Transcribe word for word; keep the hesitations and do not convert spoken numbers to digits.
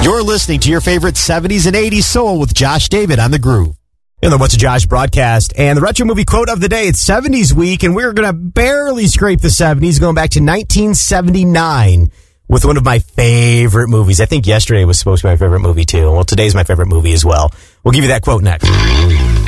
You're listening to your favorite seventies and eighties soul with Josh David on The Groove. In the What's a Josh broadcast, and the retro movie quote of the day, it's seventies week, and we're going to barely scrape the seventies, going back to nineteen seventy-nine with one of my favorite movies. I think yesterday was supposed to be my favorite movie, too. Well, today's my favorite movie as well. We'll give you that quote next.